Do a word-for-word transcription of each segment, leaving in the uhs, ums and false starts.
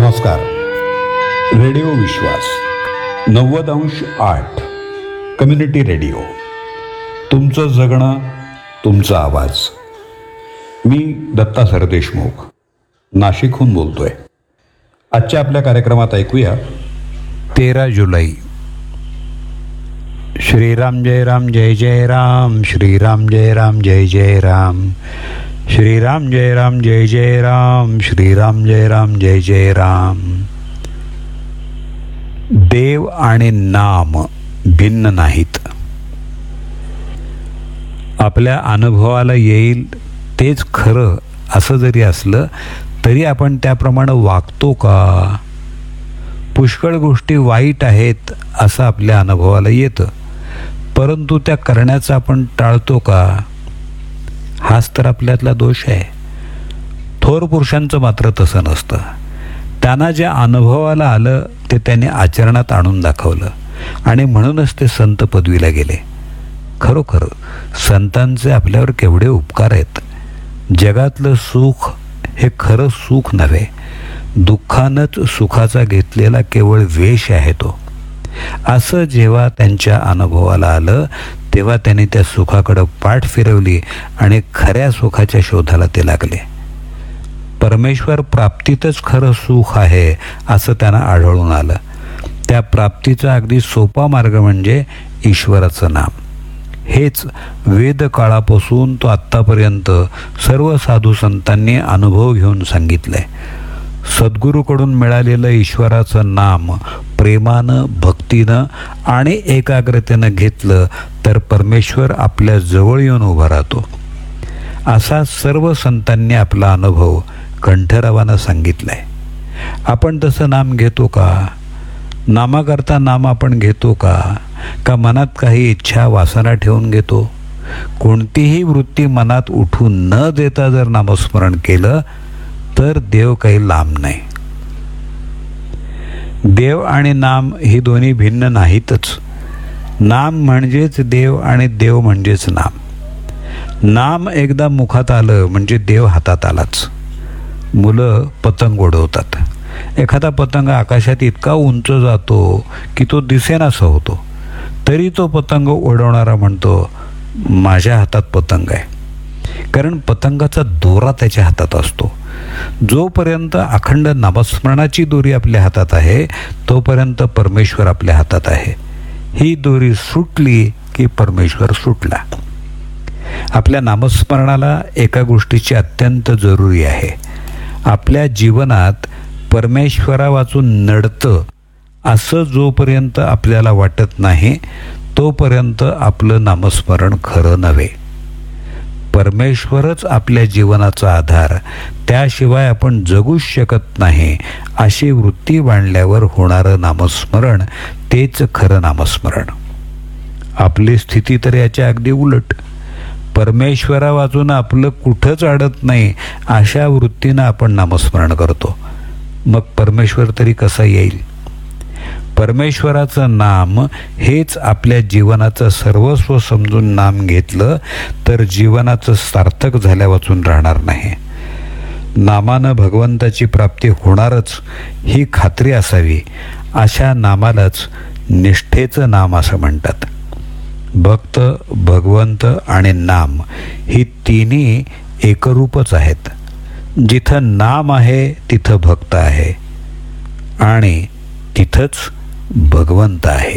नमस्कार. रेडिओ विश्वास नव्वद अंश आठ कम्युनिटी रेडिओ. तुमचं जगणं तुमचा आवाज. मी दत्ता सरदेशमुख नाशिकहून बोलतोय. आजच्या आपल्या कार्यक्रमात ऐकूया तेरा जुलै. श्रीराम जय राम जय जय राम, श्रीराम जय राम जय जय राम, श्रीराम जय राम जय जय राम, श्रीराम जय राम जय जय राम. देव आणि नाम भिन्न नाहीत. आपल्या अनुभवाला येईल तेच खरं असं जरी असलं तरी आपण त्याप्रमाणे वागतो का? पुष्कळ गोष्टी वाईट आहेत असं आपल्या अनुभवाला येतं, परंतु त्या करण्याचं आपण टाळतो का? हाच तर आपल्यातला दोष आहे. थोर पुरुषांचं मात्र तसं नसतं. त्यांना जे अनुभवाला आलं ते त्यांनी आचरणात आणून दाखवलं आणि म्हणूनच ते संत पदवीला गेले. खरोखर संतांचे आपल्यावर केवढे उपकार आहेत. जगातलं सुख हे खरं सुख नव्हे, दुःखानंच सुखाचा घेतलेला केवळ वेश आहे तो. असं जेव्हा त्यांच्या अनुभवाला आलं तेव्हा त्यांनी त्या सुखाकडं पाठ फिरवली आणि खऱ्या सुखाच्या शोधाला ते लागले. परमेश्वर प्राप्तीतच खरं सुख आहे असं त्यांना आढळून आलं. त्या प्राप्तीचा अगदी सोपा मार्ग म्हणजे ईश्वराचं नाम. हेच वेद काळापासून तो आत्तापर्यंत सर्व साधू संतांनी अनुभव घेऊन सांगितलंय. सद्गुरूकडून मिळालेलं ईश्वराचं नाम प्रेमानं, भक्तीनं आणि एकाग्रतेनं घेतलं तर परमेश्वर आपल्या जवळ येऊन उभा राहतो. असा सर्व संतांनी आपला अनुभव कंठरावानं सांगितलाय. आपण तसं नाम घेतो का? नामाकरता नाम आपण घेतो का? का मनात काही इच्छा वासना ठेवून घेतो? कोणतीही वृत्ती मनात उठू न देता जर नामस्मरण केलं तर देव काही लांब नाही. देव आणि नाम ही दोन्ही भिन्न नाहीतच. नाम म्हणजेच देव आणि देव म्हणजेच नाम. नाम एकदा मुखात आलं म्हणजे देव हातात आलाच. मुलं पतंग उडवतात. एखादा पतंग आकाशात इतका उंच जातो की तो दिसेनासा होतो, तरी तो पतंग उडवणारा म्हणतो माझ्या हातात पतंग आहे. कारण पतंगाचा दोरा त्याच्या हातात असतो. जोपर्यंत अखंड नामस्मरणाची दोरी आपल्या हातात आहे तोपर्यंत परमेश्वर आपल्या हातात आहे. ही दोरी सुटली की परमेश्वर सुटला. आपल्या नामस्मरणाला एका गोष्टीची अत्यंत जरुरी आहे. आपल्या जीवनात परमेश्वरा वाचून नडतं असं जोपर्यंत आपल्याला वाटत नाही तोपर्यंत आपलं नामस्मरण खरं नव्हे. परमेश्वरच आपल्या जीवनाचा आधार, त्याशिवाय आपण जगूच शकत नाही अशी वृत्ती बांधल्यावर होणारं नामस्मरण तेच खरं नामस्मरण. आपली स्थिती तर याच्या अगदी उलट. परमेश्वरा वाचून आपलं कुठंच अडत नाही अशा वृत्तीनं आपण नामस्मरण करतो. मग परमेश्वर तरी कसा येईल? परमेश्वराचं नाम हेच आपल्या जीवनाचं सर्वस्व समजून नाम घेतलं तर जीवनाचं सार्थक झाल्या वाचून राहणार नाही. नामानं भगवंताची प्राप्ती होणारच ही खात्री असावी. अशा नामालाच निष्ठेचं नाम असं म्हणतात. भक्त, भगवंत आणि नाम ही तिन्ही एकरूपच आहेत. जिथं नाम आहे तिथं भक्त आहे आणि तिथंच भगवंत आहे.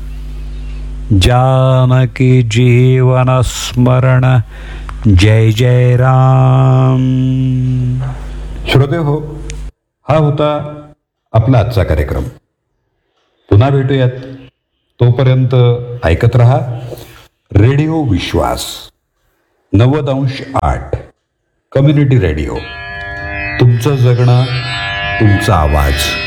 जानकी जीवन स्मरण जय जय राम. श्रोते हो, हा होता आपला आजचा कार्यक्रम. पुन्हा भेटूयात. तोपर्यंत ऐकत रहा रेडिओ विश्वास नव्वद अंश आठ कम्युनिटी रेडिओ. तुमचं जगणं तुमचा आवाज.